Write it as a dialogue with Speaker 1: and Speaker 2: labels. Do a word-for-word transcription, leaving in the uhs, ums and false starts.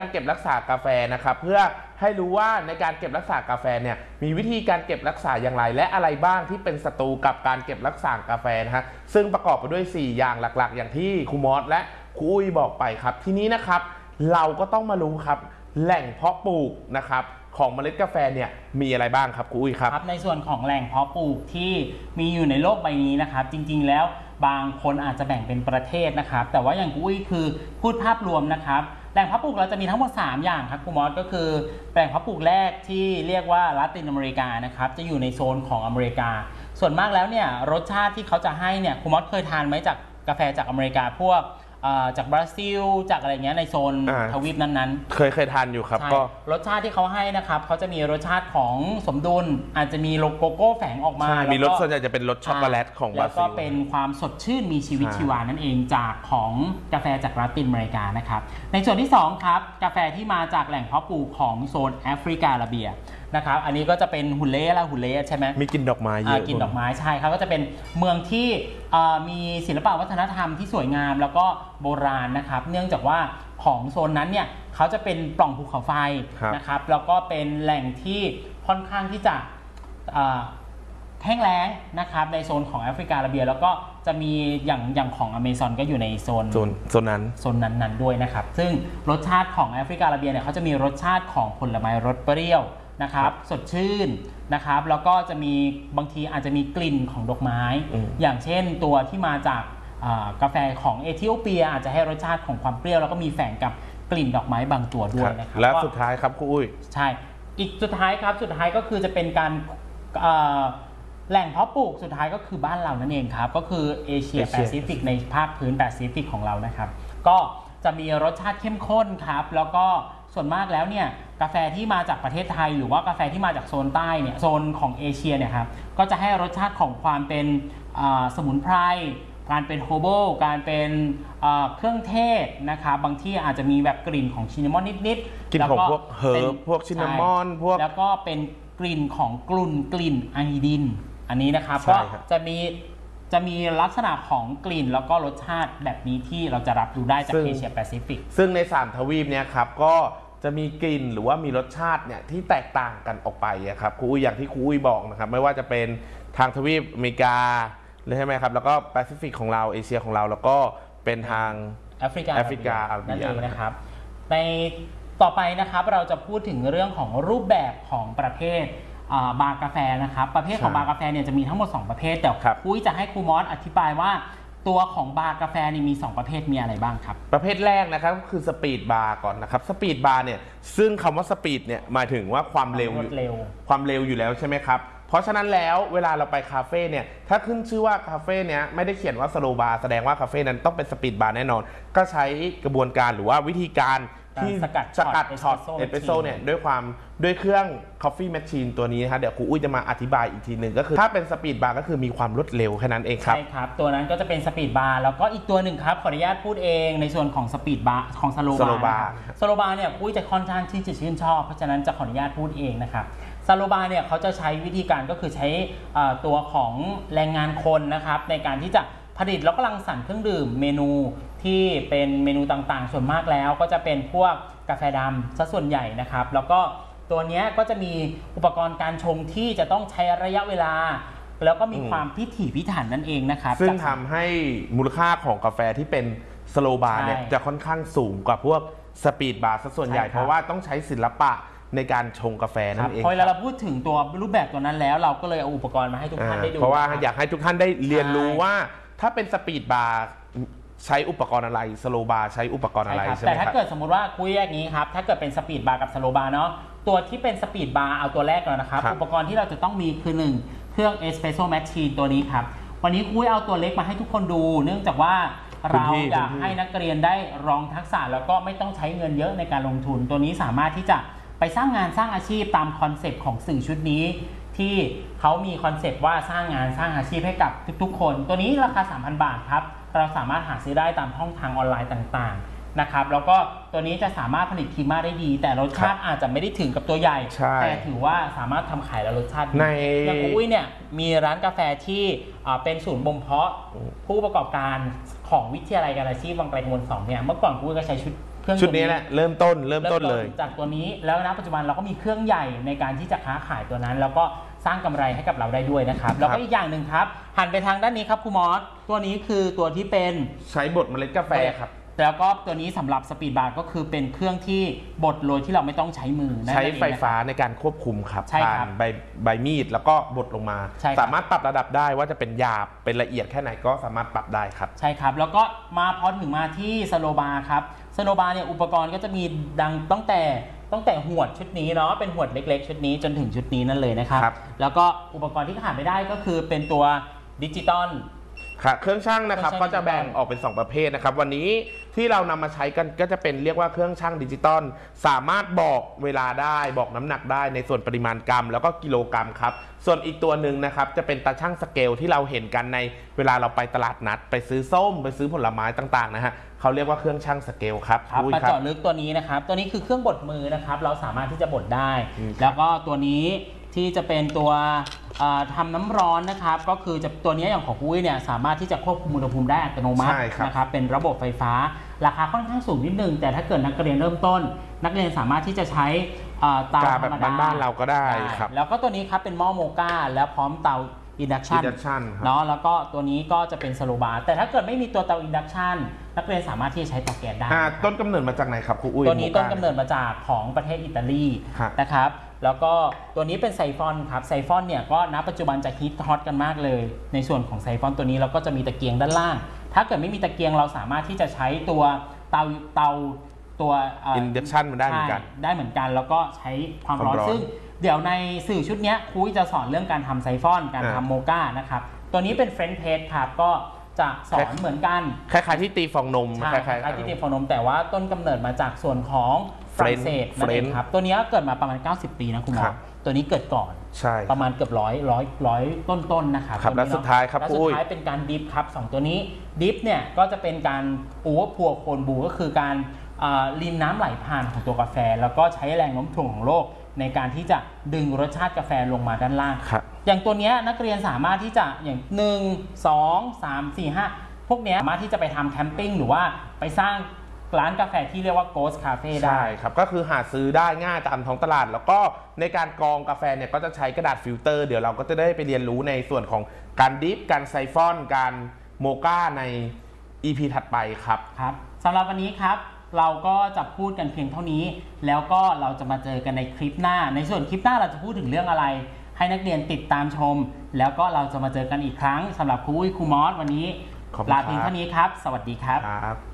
Speaker 1: การเก็บรักษากาแฟนะครับเพื่อให้รู้ว่าในการเก็บรักษากาแฟเนี่ยมีวิธีการเก็บรักษาอย่างไรและอะไรบ้างที่เป็นศัตรูกับการเก็บรักษากาแฟนะฮะซึ่งประกอบไปด้วยสี่อย่างหลักๆอย่างที่ครูมอสและครูอุ้ยบอกไปครับทีนี้นะครับเราก็ต้องมารู้ครับแหล่งเพาะปลูกนะครับของเมล็ดกาแฟเนี่ยมีอะไรบ้างครับครูอุ้ยครับ
Speaker 2: ครับในส่วนของแหล่งเพาะปลูกที่มีอยู่ในโลกใบนี้นะครับจริงๆแล้วบางคนอาจจะแบ่งเป็นประเทศนะครับแต่ว่าอย่างครูอุ้ยคือพูดภาพรวมนะครับแหล่งเพาะปลูกเราจะมีทั้งหมดสามอย่างครับครูมอสก็คือแหล่งเพาะปลูกแรกที่เรียกว่าลาตินอเมริกานะครับจะอยู่ในโซนของอเมริกาส่วนมากแล้วเนี่ยรสชาติที่เขาจะให้เนี่ยครูมอสเคยทานไหมจากกาแฟจากอเมริกาพวกจากบราซิลจากอะไรเงี้ยในโซนทวีปนั้น
Speaker 1: ๆเคยเคยทานอยู่ครับ
Speaker 2: ก็รสชาติที่เขาให้นะครับเขาจะมีรสชาติของสมดุลอาจจะมีโลโกโก้แฝงออกมา
Speaker 1: มีรสส่วนใหญ่จะเป็นรสช็อกโกแลตของบราซิล
Speaker 2: แล้วก็เป็นความสดชื่นมีชีวิตชีวานั่นเองจากของกาแฟจากลาตินอเมริกานะครับในส่วนที่สองครับกาแฟที่มาจากแหล่งเพาะปลูกของโซนแอฟริกาอาระเบียนะครับอันนี้ก็จะเป็นฮุเล่และฮุเล่ใช่ไหม
Speaker 1: มีกลิ่นดอกไม้เยอะ
Speaker 2: กลิ่นดอกไม้ใช่ครับก็จะเป็นเมืองที่มีศิลปะวัฒนธรรมที่สวยงามแล้วก็โบราณนะครับเนื่องจากว่าของโซนนั้นเนี่ยเขาจะเป็นปล่องภูเขาไฟนะครับแล้วก็เป็นแหล่งที่ค่อนข้างที่จะแห้งแล้งนะครับในโซนของแอฟริกาอาระเบียแล้วก็จะมีอย่างอย่างของอเมซอนก็อยู่ในโซน
Speaker 1: โซนโซนนั้น
Speaker 2: โซนนั้นๆด้วยนะครับซึ่งรสชาติของแอฟริกาอาระเบียเนี่ยเขาจะมีรสชาติของผลไม้รสเปรี้ยวนะครับสดชื่นนะครับแล้วก็จะมีบางทีอาจจะมีกลิ่นของดอกไม้อย่างเช่นตัวที่มาจากกาแฟของเอธิโอเปียอาจจะให้รสชาติของความเปรี้ยวแล้วก็มีแฝงกับกลิ่นดอกไม้บางตัวด้วยนะครับ
Speaker 1: และสุดท้ายครับครูอุ้ย
Speaker 2: ใช่อีกสุดท้ายครับสุดท้ายก็คือจะเป็นการแหล่งเพาะปลูกสุดท้ายก็คือบ้านเรานั่นเองครับก็คือเอเชียแปซิฟิกในภาคพื้นแปซิฟิกของเรานะครับก็จะมีรสชาติเข้มข้นครับแล้วก็ส่วนมากแล้วเนี่ยกาแฟที่มาจากประเทศไทยหรือว่ากาแฟที่มาจากโซนใต้เนี่ยโซนของเอเชียเนี่ยครับก็จะให้รสชาติของความเป็นสมุนไพรการเป็นโฮโบการเป็นเครื่องเทศนะครับบางที่อาจจะมีแบบกลิ่นของชินนามอนนิด
Speaker 1: ๆกลิ่นของพวกเฮิร์บพวกชินนามอนพวก
Speaker 2: แล้วก็เป็นกลิ่นของกลุ่นกลิ่นไอดินอันนี้นะครับก็จะมีจะมีลักษณะของกลิ่นแล้วก็รสชาติแบบนี้ที่เราจะรับรู้ได้จากเอเชียแปซิฟิก
Speaker 1: ซึ่งในสามทวีปเนี่ยครับก็จะมีกลิ่นหรือว่ามีรสชาติเนี่ยที่แตกต่างกันออกไปครับครูอุ้ยอย่างที่ครูอุ้ยบอกนะครับไม่ว่าจะเป็นทางทวีปอเมริกาเลยใช่ไหมครับแล้วก็แปซิฟิกของเราเอเชียของเราแล้วก็เป็นทาง
Speaker 2: แอฟริกา
Speaker 1: แอฟริกาอาระเบีย
Speaker 2: นะครับในต่อไปนะครับเราจะพูดถึงเรื่องของรูปแบบของประเภทบาร์กาแฟนะครับประเภทของบาร์กาแฟเนี่ยจะมีทั้งหมดสองประเภทแต่ครูจะให้ครูมอสอธิบายว่าตัวของบาร์กาแฟนี่มีสองประเภทมีอะไรบ้างครับ
Speaker 1: ประเภทแรกนะครับก็คือสปีดบาร์ก่อนนะครับสปีดบาร์เนี่ยซึ่งคำว่าสปีดเนี่ยหมายถึงว่าความเร็วความเร็วอยู่แล้วใช่ไหมครับเพราะฉะนั้นแล้วเวลาเราไปคาเฟ่เนี่ยถ้าขึ้นชื่อว่าคาเฟ่เนี้ยไม่ได้เขียนว่าสโลบาร์แสดงว่าคาเฟ่นั้นต้องเป็นสปีดบาร์แน่นอนก็ใช้กระบวนการหรือว่าวิธีการที่
Speaker 2: สกัด
Speaker 1: ช็อตเอสเปรสโซ่เนี่ยด้วยความด้วยเครื่อง Coffee Machine ตัวนี้นะครับเดี๋ยวครูอุ้ยจะมาอธิบายอีกทีหนึ่งก็คือถ้าเป็นสปีดบาร์ก็คือมีความรวดเร็วแค่นั้นเองครับ
Speaker 2: ใช่ครับตัวนั้นก็จะเป็นสปีดบาร์แล้วก็อีกตัวหนึ่งครับขออนุญาตพูดเองในส่วนของสปีดบาร์ของสโลบาร์สโลบาร์เนี่ยอุ้ยจะค่อนข้างที่จะชื่นชอบเพราะฉะนั้นจะขออนุญาตพูดเองนะครับซาโลบาเนี่ยเขาจะใช้วิธีการก็คือใช้ตัวของแรงงานคนนะครับในการที่จะผลิตแล้วก็รังสรรค์เครื่องดื่มเมนูที่เป็นเมนูต่างๆส่วนมากแล้วก็จะเป็นพวกกาแฟดำซะส่วนใหญ่นะครับแล้วก็ตัวนี้ก็จะมีอุปกรณ์การชงที่จะต้องใช้ระยะเวลาแล้วก็มีความพิถีพิถันนั่นเองนะครับ
Speaker 1: ซึ่งทำให้มูลค่าของกาแฟที่เป็นสโลบาร์เนี่ยจะค่อนข้างสูงกว่าพวกสปีดบาร์ซะส่วนใหญ่เพราะว่าต้องใช้ศิลปะในการชงกาแฟนั่นเอง
Speaker 2: พอเราพูดถึงตัวรูปแบบตัวนั้นแล้วเราก็เลยเอาอุปกรณ์มาให้ทุกท่านได้ดู
Speaker 1: เพราะว่าอยากให้ทุกท่านได้เรียนรู้ว่าถ้าเป็นสปีดบาร์ใช้อุปกรณ์อะไรสโลบาร์ใช้อุปกรณ์อะไรใช่ไหมครับ
Speaker 2: แต่ถ้าเกิดสมมติว่าคุยอย่างนี้ครับถ้าเกิดเป็นสปีดบาร์กับสโลบาร์เนาะตัวที่เป็นสปีดบาร์เอาตัวแรกก่อนนะครับอุปกรณ์ที่เราจะต้องมีคือหนึ่งเครื่องเอสเปรสโซ่แมชชีนตัวนี้ครับวันนี้คุยเอาตัวเล็กมาให้ทุกคนดูเนื่องจากว่าเราอยากให้นักเรียนได้ลองทักษะแล้วก็ไม่ต้องใช้เงินเยอะในการลงทุนตัวนี้สามารถที่จะไปสร้างงานสร้างอาชีพตามคอนเซปต์ของสื่อชุดนี้ที่เขามีคอนเซปต์ว่าสร้างงานสร้างอาชีพให้กับทุกๆคนตัวนี้ราคา สามพัน บาทครับเราสามารถหาซื้อได้ตามช่องทางออนไลน์ต่างๆนะครับแล้วก็ตัวนี้จะสามารถผลิตคีม่าได้ดีแต่รสชาติอาจจะไม่ได้ถึงกับตัวใหญ่แต่ถือว่าสามารถทำขายแล้วรสชาติดีอย่างอุ้ยเนี่ยมีร้านกาแฟที่เป็นศูนย์บ่มเพาะผู้ประกอบการของวิทยาลัยการอาชีพวังไกลกังวลสองเนี่ยเมื่อก่อนอุ้ยก็ใช้ชุดเครื่อง
Speaker 1: ชุดนี้แหละเริ่มต้นเริ่มต้นเลย
Speaker 2: จากตัวนี้แล้วณปัจจุบันเราก็มีเครื่องใหญ่ในการที่จะค้าขายตัวนั้น แล้วก็สร้างกำไรให้กับเราได้ด้วยนะครับแล้วก็อีกอย่างหนึ่งครับหันไปทางด้านนี้ครับครูมอสตัวนี้คือตัวที่เป็น
Speaker 1: ใช้บดเมล็ดกาแฟครับ
Speaker 2: แล้วก็ตัวนี้สำหรับสปีดบาร์ก็คือเป็นเครื่องที่บดโดยที่เราไม่ต้องใช้มือ
Speaker 1: ใช้ไฟฟ้าในการควบคุมครับ
Speaker 2: ผ่าน
Speaker 1: ใบใบมีดแล้วก็บดลงมาสามารถปรับระดับได้ว่าจะเป็นหยาบเป็นละเอียดแค่ไหนก็สามารถปรับได้ครับ
Speaker 2: ใช่ครับแล้วก็มาพอถึงมาที่สโลบาร์ครับสโลบาร์เนี่ยอุปกรณ์ก็จะมีดังตั้งแต่ตั้งแต่หวดชุดนี้เนาะเป็นหวดเล็กๆชุดนี้จนถึงชุดนี้นั่นเลยนะครับแล้วก็อุปกรณ์ที่ขาดไม่ได้ก็คือเป็นตัวดิจิตอล
Speaker 1: ค่ะเครื่องชั่งนะครับก็จะแบ่งออกเป็นสองประเภทนะครับวันนี้ที่เรานำมาใช้กันก็จะเป็นเรียกว่าเครื่องชั่งดิจิตอลสามารถบอกเวลาได้บอกน้ำหนักได้ในส่วนปริมาณกรัมแล้วก็กิโลกรัมครับส่วนอีกตัวหนึ่งนะครับจะเป็นตาชั่งสเกลที่เราเห็นกันในเวลาเราไปตลาดนัดไปซื้อส้มไปซื้อผลไม้ต่างๆนะฮะเขาเรียกว่าเครื่องชั่งสเกลครับ
Speaker 2: ครับมาเจาะลึกตัวนี้นะครับตัวนี้คือเครื่องบดมือนะครับเราสามารถที่จะบดได้แล้วก็ตัวนี้ที่จะเป็นตัวทำน้ำร้อนนะครับก็คือจะตัวนี้อย่างของคุ้ยเนี่ยสามารถที่จะควบคุมอุณหภูมิได้อัตโนมัตินะครับเป็นระบบไฟฟ้าราคาค่อนข้างสูงนิดนึงแต่ถ้าเกิดนักเรียนเริ่มต้นนักเรียนสามารถที่จะใช้เตา
Speaker 1: ธรรมดาบ้านเราก็ได้ครับ
Speaker 2: แล้วก็ตัวนี้ครับเป็นหม้อโมก้าแล้วพร้อมเตาอินดักชันเนาะแล้วก็ตัวนี้ก็จะเป็นสโลบาร์แต่ถ้าเกิดไม่มีตัวเตาอินดักชันนักเรียนสามารถที่จะใช้เตาแก๊สได้
Speaker 1: ต้นกำเนิดมาจากไหนครับครูอุ้ย
Speaker 2: ตัวนี้ต้นกำเนิดมาจากของประเทศอิตาลีนะครับแล้วก็ตัวนี้เป็นไซฟอนครับไซฟอนเนี่ยก็ณปัจจุบันจะฮิตฮอตกันมากเลยในส่วนของไซฟอนตัวนี้เราก็จะมีตะเกียงด้านล่างถ้าเกิดไม่มีตะเกียงเราสามารถที่จะใช้ตัวเตาเตาตัว
Speaker 1: อินดักชันมันได้เหมือนกัน
Speaker 2: ได้เหมือนกันแล้วก็ใช้ความร้อนซึ่งเดี๋ยวในสื่อชุดนี้ครูจะสอนเรื่องการทำไซฟอนการทำโมก้านะครับตัวนี้เป็นเฟรนช์เพรสครับก็จะสอนเหมือนกัน
Speaker 1: คล้ายๆที่ตีฟองนม
Speaker 2: คล้ายๆที่ตีฟองนมแต่ว่าต้นกำเนิดมาจากส่วนของฝรั่งเศสนั่นเองครับตัวนี้เกิดมาประมาณเก้าสิบปีนะคุณหมอตัวนี้เกิดก่อน
Speaker 1: ใช่
Speaker 2: ประมาณเกือบร้อยร้อยร้อยต้นๆนะครับ
Speaker 1: แล้วสุดท้ายครับ
Speaker 2: สุดท้ายเป็นการดิฟครับสองตัวนี้ดิฟเนี่ยก็จะเป็นการปูว่าพัวโคนบูก็คือการรินน้ำไหลผ่านของตัวกาแฟแล้วก็ใช้แรงโน้มถ่วงของโลกในการที่จะดึงรสชาติกาแฟลงมาด้านล่างอย่างตัวนี้นักเรียนสามารถที่จะอย่างหนึ่ง สอง สาม สี่ ห้าพวกนี้สามารถที่จะไปทำแคมปิ้งหรือว่าไปสร้างร้านกาแฟที่เรียกว่า Ghost Cafe ได้
Speaker 1: ใช่ครับก็คือหาซื้อได้ง่ายตามท้องตลาดแล้วก็ในการกรองกาแฟเนี่ยก็จะใช้กระดาษฟิลเตอร์เดี๋ยวเราก็จะได้ไปเรียนรู้ในส่วนของการดิฟการไซฟอนการโมก้าใน อี พี ถัดไปครับ
Speaker 2: ครับสำหรับวันนี้ครับเราก็จะพูดกันเพียงเท่านี้แล้วก็เราจะมาเจอกันในคลิปหน้าในส่วนคลิปหน้าเราจะพูดถึงเรื่องอะไรให้นักเรียนติดตามชมแล้วก็เราจะมาเจอกันอีกครั้งสำหรับครูอุ้ยครูมอสวันนี้ลาเพียงเท่านี้ครับสวัสดีครับ